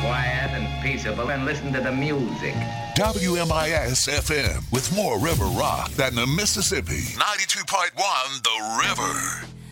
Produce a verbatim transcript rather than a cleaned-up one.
quiet and peaceable and listen to the music. W M I S F M with more river rock than the Mississippi. ninety-two point one The River.